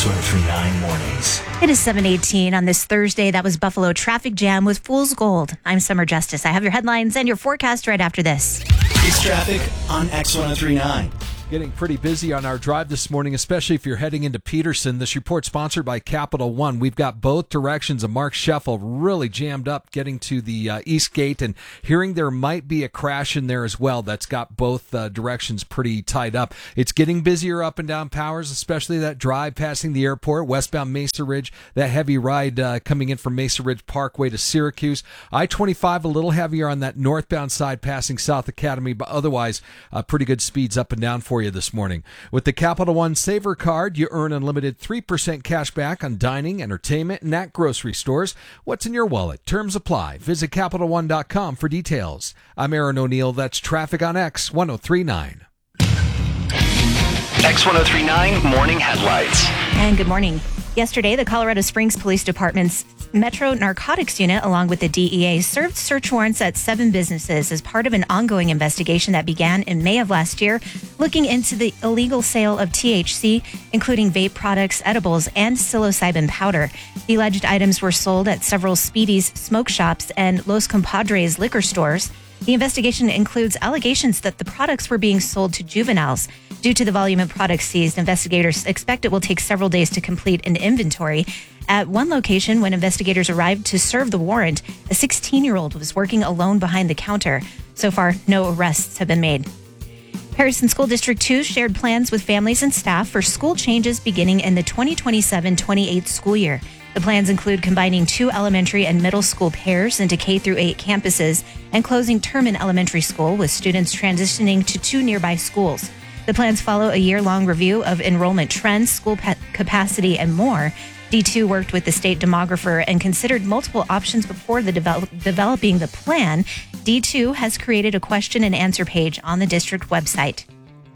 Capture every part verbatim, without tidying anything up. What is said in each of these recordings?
X ten nine Mornings. It is seven eighteen on this Thursday. That was Buffalo Traffic Jam with Fool's Gold. I'm Summer Justice. I have your headlines and your forecast right after this. It's traffic on X ten nine. Getting pretty busy on our drive this morning, especially if you're heading into Peterson. This report sponsored by Capital One. We've got both directions of Mark Scheffel really jammed up getting to the uh, East Gate, and hearing there might be a crash in there as well. That's got both uh, directions pretty tied up. It's getting busier up and down Powers, especially that drive passing the airport, westbound Mesa Ridge, that heavy ride uh, coming in from Mesa Ridge Parkway to Syracuse. I twenty-five a little heavier on that northbound side passing South Academy, but otherwise uh, pretty good speeds up and down for you this morning. With the Capital One Saver Card, you earn unlimited three percent cash back on dining, entertainment, and at grocery stores. What's in your wallet? Terms apply. Visit Capital One dot com for details. I'm Aaron O'Neill. That's traffic on X ten thirty-nine. X ten thirty-nine Morning Headlights. And good morning. Yesterday, the Colorado Springs Police Department's Metro Narcotics Unit, along with the D E A, served search warrants at seven businesses as part of an ongoing investigation that began in May of last year, looking into the illegal sale of T H C, including vape products, edibles, and psilocybin powder. The alleged items were sold at several Speedy's smoke shops and Los Compadres liquor stores. The investigation includes allegations that the products were being sold to juveniles. Due to the volume of products seized, investigators expect it will take several days to complete an inventory. At one location, when investigators arrived to serve the warrant, a sixteen-year-old was working alone behind the counter. So far, no arrests have been made. Harrison School District two shared plans with families and staff for school changes beginning in the twenty twenty-seven twenty-eight school year. The plans include combining two elementary and middle school pairs into K through eight campuses and closing Terman Elementary School with students transitioning to two nearby schools. The plans follow a year-long review of enrollment trends, school pa- capacity, and more. D two worked with the state demographer and considered multiple options before the develop- developing the plan. D two has created a question and answer page on the district website.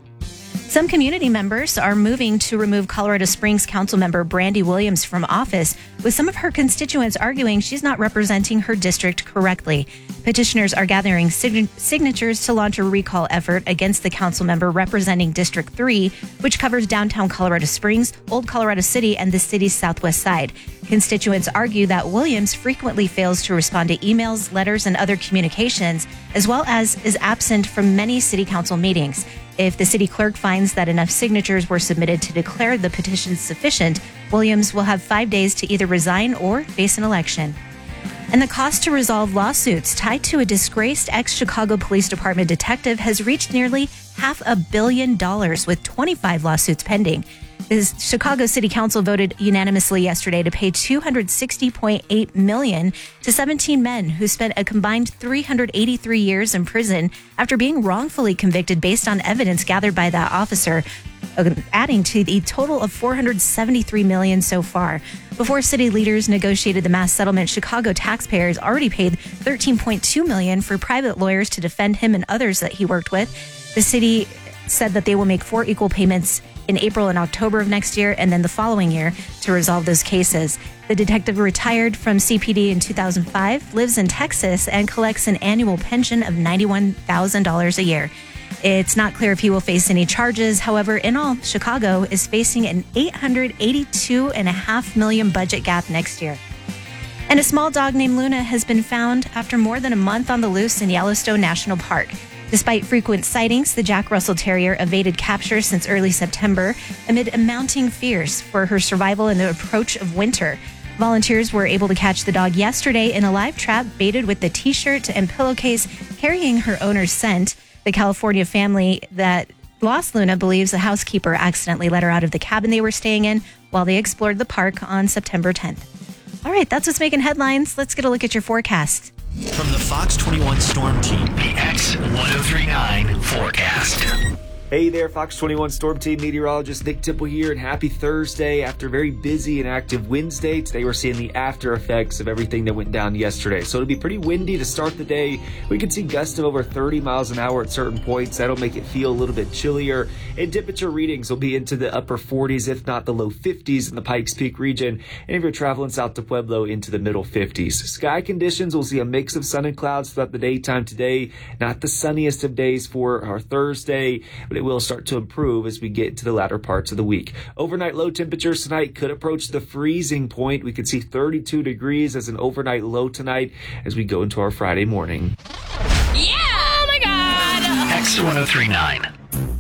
Some community members are moving to remove Colorado Springs Council member Brandy Williams from office, with some of her constituents arguing she's not representing her district correctly. Petitioners are gathering sig- signatures to launch a recall effort against the council member representing District three, which covers downtown Colorado Springs, Old Colorado City, and the city's southwest side. Constituents argue that Williams frequently fails to respond to emails, letters, and other communications, as well as is absent from many city council meetings. If the city clerk finds that enough signatures were submitted to declare the petition sufficient, Williams will have five days to either resign or face an election. And the cost to resolve lawsuits tied to a disgraced ex-Chicago Police Department detective has reached nearly half a billion dollars, with twenty-five lawsuits pending. The Chicago City Council voted unanimously yesterday to pay two hundred sixty point eight million dollars to seventeen men who spent a combined three hundred eighty-three years in prison after being wrongfully convicted based on evidence gathered by that officer, adding to the total of four hundred seventy-three million dollars so far. Before city leaders negotiated the mass settlement, Chicago taxpayers already paid thirteen point two million dollars for private lawyers to defend him and others that he worked with. The city said that they will make four equal payments in April and October of next year, and then the following year to resolve those cases. The detective retired from C P D in two thousand five, lives in Texas, and collects an annual pension of ninety-one thousand dollars a year. It's not clear if he will face any charges. However, in all, Chicago is facing an eight hundred eighty-two point five million dollars budget gap next year. And a small dog named Luna has been found after more than a month on the loose in Yellowstone National Park. Despite frequent sightings, the Jack Russell Terrier evaded capture since early September amid mounting fears for her survival in the approach of winter. Volunteers were able to catch the dog yesterday in a live trap baited with the T-shirt and pillowcase carrying her owner's scent. The California family that lost Luna believes the housekeeper accidentally let her out of the cabin they were staying in while they explored the park on September tenth. All right, that's what's making headlines. Let's get a look at your forecast. From the Fox twenty-one Storm Team, the X ten thirty-nine forecast. Hey there, Fox twenty-one Storm Team meteorologist Nick Tipple here, and happy Thursday. After a very busy and active Wednesday, today we're seeing the after effects of everything that went down yesterday. So it'll be pretty windy to start the day. We can see gusts of over thirty miles an hour at certain points. That'll make it feel a little bit chillier. And temperature readings will be into the upper forties, if not the low fifties in the Pikes Peak region. And if you're traveling south to Pueblo, into the middle fifties. Sky conditions, we'll see a mix of sun and clouds throughout the daytime today. Not the sunniest of days for our Thursday, but it will start to improve as we get into the latter parts of the week. Overnight low temperatures tonight could approach the freezing point. We could see thirty-two degrees as an overnight low tonight as we go into our Friday morning. Yeah! Oh my God! X ten thirty-nine.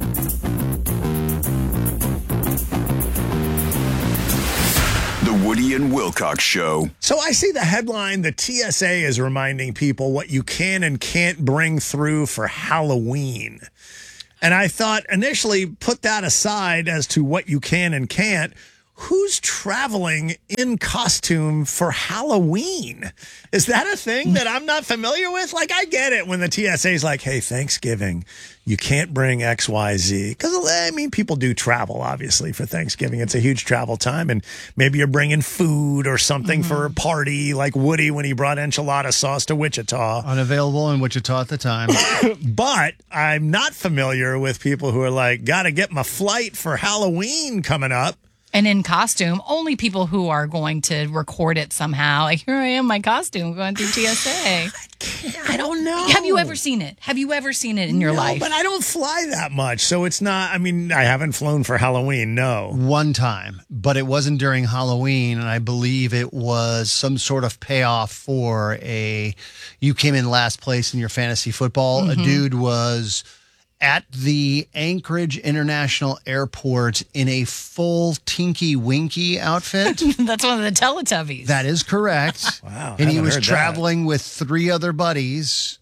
The Woody and Wilcox Show. So I see the headline, the T S A is reminding people what you can and can't bring through for Halloween. And I thought initially put that aside as to what you can and can't. Who's traveling in costume for Halloween? Is that a thing that I'm not familiar with? Like, I get it when the T S A is like, hey, Thanksgiving, you can't bring X Y Z. Because, I mean, people do travel, obviously, for Thanksgiving. It's a huge travel time. And maybe you're bringing food or something mm-hmm. for a party, like Woody when he brought enchilada sauce to Wichita. Unavailable in Wichita at the time. But I'm not familiar with people who are like, got to get my flight for Halloween coming up. And in costume, only people who are going to record it somehow. Like, here I am, my costume, going through T S A. I, can't, I don't know. Have you ever seen it? Have you ever seen it in your no, life? But I don't fly that much, so it's not, I mean, I haven't flown for Halloween, no. One time, but it wasn't during Halloween, and I believe it was some sort of payoff for a, you came in last place in your fantasy football. Mm-hmm. A dude was at the Anchorage International Airport in a full Tinky Winky outfit. That's one of the Teletubbies. That is correct. Wow. And he was heard traveling that. with three other buddies,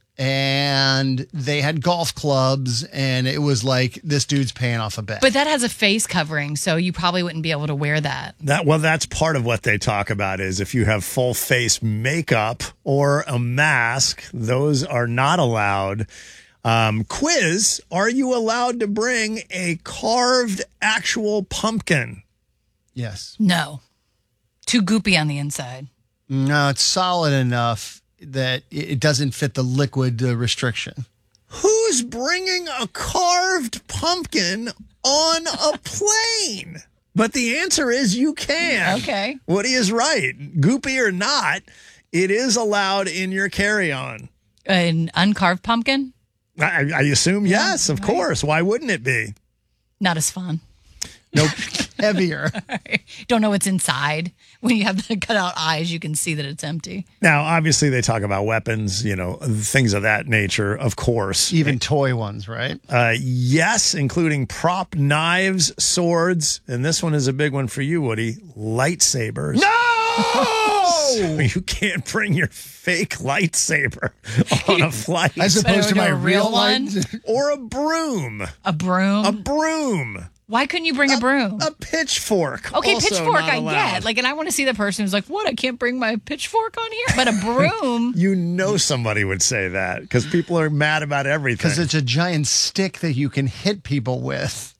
and they had golf clubs, and it was like, this dude's paying off a bet. But that has a face covering, so you probably wouldn't be able to wear that. That well, that's part of what they talk about is if you have full face makeup or a mask, those are not allowed. Um, quiz, are you allowed to bring a carved actual pumpkin? Yes. No. Too goopy on the inside. No, it's solid enough that it doesn't fit the liquid uh, restriction. Who's bringing a carved pumpkin on a plane? But the answer is you can. Okay. Woody is right. Goopy or not, it is allowed in your carry-on. An uncarved pumpkin? I, I assume yes, of right. course. Why wouldn't it be? Not as fun. Nope. Heavier. Don't know what's inside. When you have the cutout eyes, you can see that it's empty. Now, obviously, they talk about weapons, you know, things of that nature, of course. Even toy ones, right? Uh, yes, including prop knives, swords, and this one is a big one for you, Woody, lightsabers. No! So you can't bring your fake lightsaber on a flight. As opposed to my a real real one? one? Or a broom. A broom? A broom. Why couldn't you bring a, a broom? A pitchfork. Okay, also pitchfork not I allowed. get. Like, and I want to see the person who's like, what, I can't bring my pitchfork on here? But a broom. You know somebody would say that because people are mad about everything. Because it's a giant stick that you can hit people with.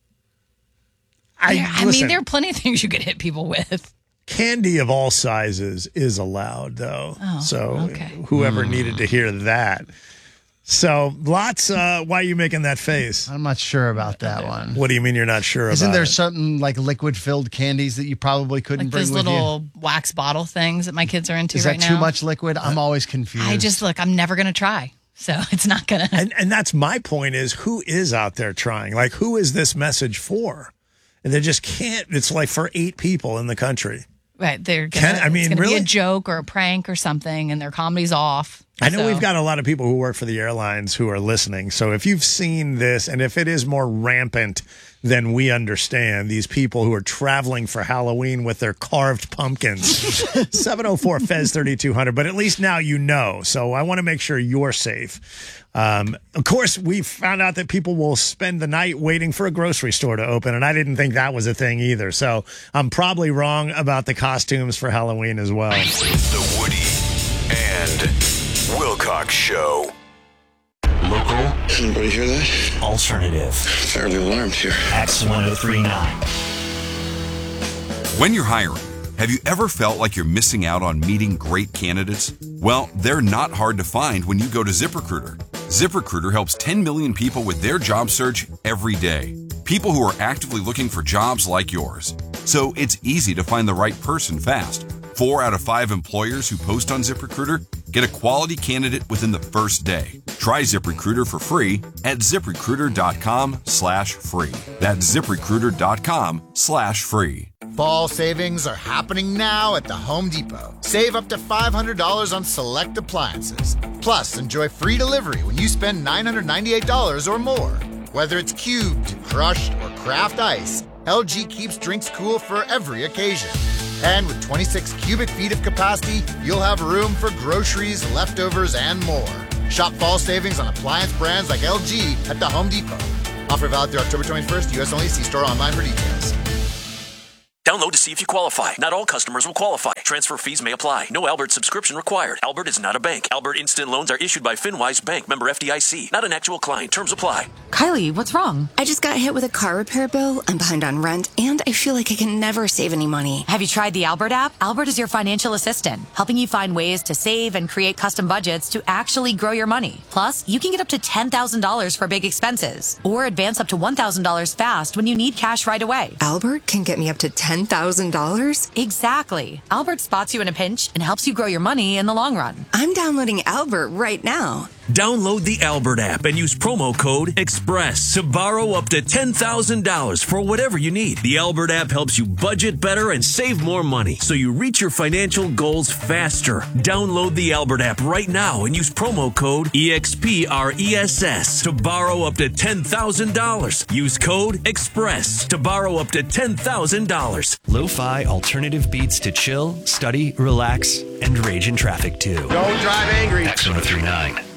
I, Yeah, I listen, mean, there are plenty of things you could hit people with. Candy of all sizes is allowed, though. Oh, so okay. whoever needed to hear that. So lots. Uh, why are you making that face? I'm not sure about that one. What do you mean you're not sure Isn't about there it? something like liquid-filled candies that you probably couldn't Like bring those with little you? wax bottle things that my kids are into Is right that now. too much liquid? I'm always confused. I just, look, I'm never going to try. So it's not going to. And and that's my point is who is out there trying? Like who is this message for? And they just can't. It's like for eight people in the country. Right. They're gonna, Can- I mean, it's gonna really? be a joke or a prank or something, and their comedy's off. I know So- we've got a lot of people who work for the airlines who are listening. So if you've seen this and if it is more rampant than we understand, these people who are traveling for Halloween with their carved pumpkins, seven oh four F E Z thirty-two hundred. But at least now you know. So I want to make sure you're safe. Um, of course, we found out that people will spend the night waiting for a grocery store to open, and I didn't think that was a thing either. So I'm probably wrong about the costumes for Halloween as well. The Woody and Wilcox Show. Local, Anybody hear that? alternative. Fairly alarmed here. X ten thirty-nine. When you're hiring, have you ever felt like you're missing out on meeting great candidates? Well, they're not hard to find when you go to ZipRecruiter. ZipRecruiter helps ten million people with their job search every day. People who are actively looking for jobs like yours. So it's easy to find the right person fast. Four out of five employers who post on ZipRecruiter get Get a quality candidate within the first day. Try ZipRecruiter for free at ZipRecruiter.com slash free. That's ZipRecruiter.com slash free. Fall savings are happening now at the Home Depot. Save up to five hundred dollars on select appliances. Plus, enjoy free delivery when you spend nine hundred ninety-eight dollars or more. Whether it's cubed, crushed, or craft ice, L G keeps drinks cool for every occasion. And with twenty-six cubic feet of capacity, you'll have room for groceries, leftovers, and more. Shop fall savings on appliance brands like L G at the Home Depot. Offer valid through October twenty-first, U S only. See store online for details. Download to see if you qualify. Not all customers will qualify. Transfer fees may apply. No Albert subscription required. Albert is not a bank. Albert Instant Loans are issued by FinWise Bank, member F D I C. Not an actual client. Terms apply. Kylie, what's wrong? I just got hit with a car repair bill. I'm behind on rent, and I feel like I can never save any money. Have you tried the Albert app? Albert is your financial assistant, helping you find ways to save and create custom budgets to actually grow your money. Plus, you can get up to ten thousand dollars for big expenses, or advance up to one thousand dollars fast when you need cash right away. Albert can get me up to ten thousand dollars? Exactly. Albert spots you in a pinch and helps you grow your money in the long run. I'm downloading Albert right now. Download the Albert app and use promo code EXPRESS to borrow up to ten thousand dollars for whatever you need. The Albert app helps you budget better and save more money so you reach your financial goals faster. Download the Albert app right now and use promo code EXPRESS to borrow up to ten thousand dollars. Use code EXPRESS to borrow up to ten thousand dollars. Lo-fi alternative beats to chill, study, relax, and rage in traffic too. Don't drive angry. X one oh three nine.